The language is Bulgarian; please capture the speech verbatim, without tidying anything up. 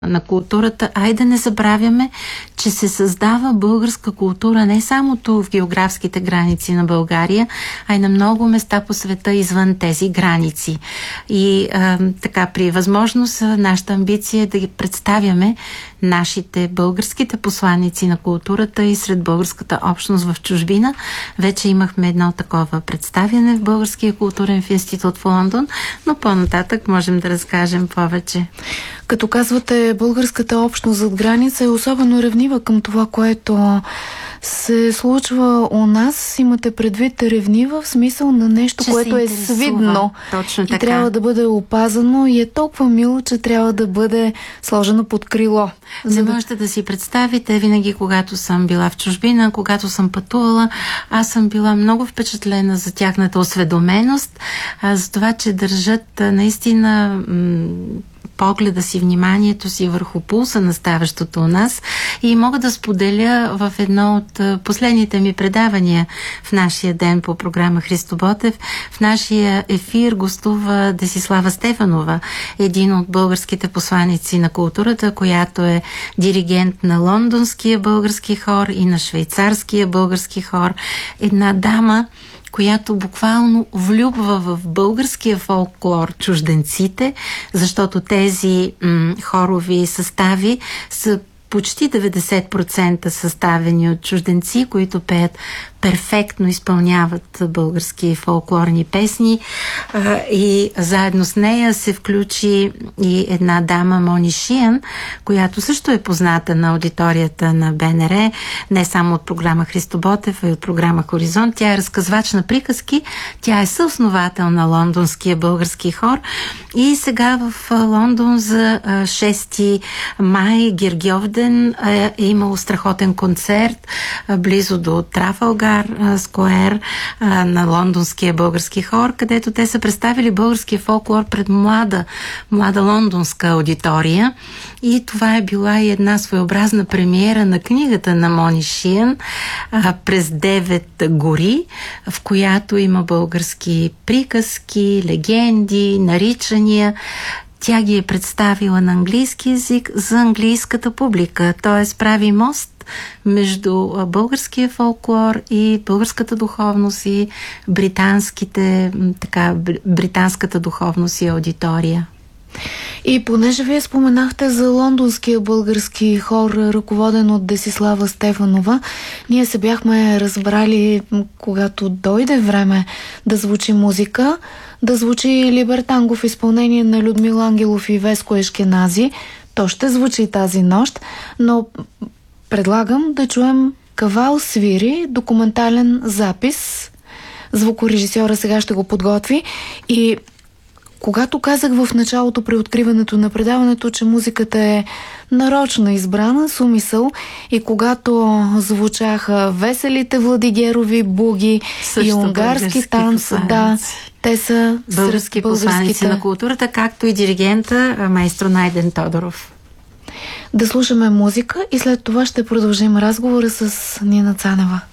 на културата, ай да не забравяме, че се създава българска култура не само тук в географските граници на България, а и на много места по света извън тези граници. И а, така, при възможност, нашата амбиция е да ги представяме нашите българските посланици на културата и сред българската общност в чужбина. Вече имахме едно такова представяне в Българския културен институт в Лондон, но по-нататък можем да разкажем повече. Като казвате, българската общност зад граница е особено ревнива към това, което се случва у нас. Имате предвид ревнива в смисъл на нещо, че което е свидно. Точно така. И трябва да бъде опазано и е толкова мило, че трябва да бъде сложено под крило. Не да... можете да си представите, винаги когато съм била в чужбина, когато съм пътувала, аз съм била много впечатлена за тяхната осведоменост, а, за това, че държат наистина м- погледа си, вниманието си върху пулса на ставащото у нас, и мога да споделя в едно от последните ми предавания в нашия ден по програма Христо Ботев. В нашия ефир гостува Десислава Стефанова, един от българските посланици на културата, която е диригент на лондонския български хор и на швейцарския български хор. Една дама, която буквално влюбва в българския фолклор чужденците, защото тези м- хорови състави са почти деветдесет процента съставени от чужденци, които пеят перфектно, изпълняват български фолклорни песни, а, и заедно с нея се включи и една дама, Мони Шиен, която също е позната на аудиторията на БНР, не само от програма Христо Ботев, а и от програма Хоризонт. Тя е разказвач на приказки, тя е съосновател на лондонския български хор и сега в Лондон за шести май, Гергьовден, е имало страхотен концерт близо до Трафалгар Скоер на лондонския български хор, където те са представили българския фолклор пред млада, млада лондонска аудитория. И това е била и една своеобразна премиера на книгата на Мони Шиен "През девет гори", в която има български приказки, легенди, наричания. Тя ги е представила на английски язик за английската публика, т.е. прави мост между българския фолклор и българската духовност и британските, така, британската духовност и аудитория. И понеже вие споменахте за лондонския български хор, ръководен от Десислава Стефанова, ние се бяхме разбрали, когато дойде време да звучи музика, да звучи Либертанго в изпълнение на Людмил Ангелов и Веско Ешкенази. То ще звучи тази нощ, но предлагам да чуем "Кавал свири", документален запис. Звукорежисьора сега ще го подготви. И когато казах в началото при откриването на предаването, че музиката е нарочно избрана с умисъл, и когато звучаха веселите Владигерови буги също и унгарски танц, да, те са български посланици на културата, както и диригента майстор Найден Тодоров. Да слушаме музика и след това ще продължим разговора с Нина Цанева.